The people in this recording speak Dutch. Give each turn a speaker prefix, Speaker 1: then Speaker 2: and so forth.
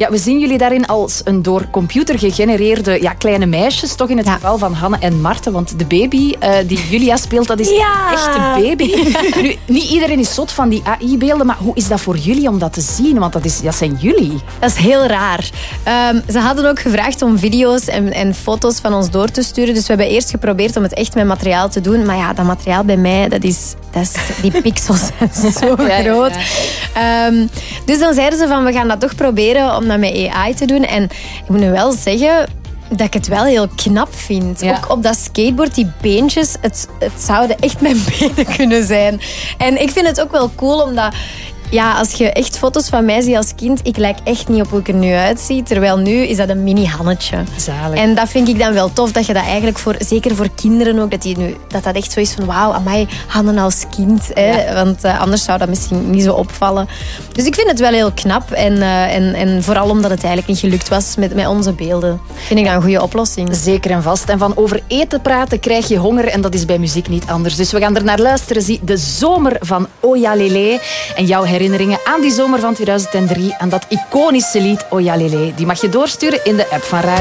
Speaker 1: Ja, we zien jullie daarin als een door computer gegenereerde kleine meisjes. Toch in het geval van Hanne en Marten. Want de baby die Julia speelt, dat is een echte baby. Nu, niet iedereen is zot van die AI-beelden. Maar hoe is dat voor jullie om dat te zien? Want dat zijn jullie.
Speaker 2: Dat is heel raar. Ze hadden ook gevraagd om video's en foto's van ons door te sturen. Dus we hebben eerst geprobeerd om het echt met materiaal te doen. Maar ja, dat materiaal bij mij, die pixels zijn zo groot. Dus dan zeiden ze van, we gaan dat toch proberen om dat met AI te doen. En ik moet nu wel zeggen dat ik het wel heel knap vind. Ja. Ook op dat skateboard, die beentjes, het zouden echt mijn benen kunnen zijn. En ik vind het ook wel cool, omdat... Ja, als je echt foto's van mij ziet als kind, ik lijk echt niet op hoe ik er nu uitzie. Terwijl nu is dat een mini-Hannetje.
Speaker 1: Zalig.
Speaker 2: En dat vind ik dan wel tof, dat je dat eigenlijk zeker voor kinderen ook, dat echt zo is van wauw, amai, Hanne als kind. Hè? Ja. Want anders zou dat misschien niet zo opvallen. Dus ik vind het wel heel knap. En vooral omdat het eigenlijk niet gelukt was met onze beelden. Vind ik dat een goede oplossing.
Speaker 1: Zeker en vast. En van over eten praten krijg je honger. En dat is bij muziek niet anders. Dus we gaan er naar luisteren. Zie de zomer van Oya Lele. En jouw herinneringen aan die zomer van 2003. En dat iconische lied Oya Lele. Die mag je doorsturen in de app van Radio.